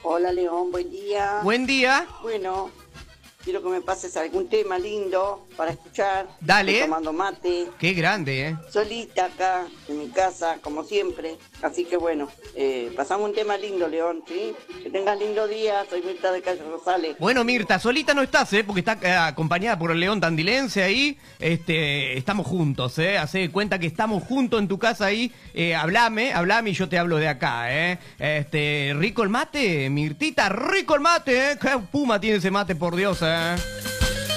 Hola León, buen día. Buen día. Bueno, quiero que me pases algún tema lindo para escuchar. Dale. Estoy tomando mate, Qué grande, ¿eh? solita acá en mi casa, como siempre. Así que bueno, pasamos un tema lindo, León, ¿sí? Que tengas lindo día, soy Mirta de Calle Rosales. Bueno, Mirta, solita no estás, ¿eh? Porque está acompañada por el León Tandilense ahí. Estamos juntos, ¿eh? Hacé de cuenta que estamos juntos en tu casa ahí. Hablame y yo te hablo de acá, ¿eh? Rico el mate, Mirtita, rico el mate, ¿eh? Qué puma tiene ese mate, por Dios, ¿eh?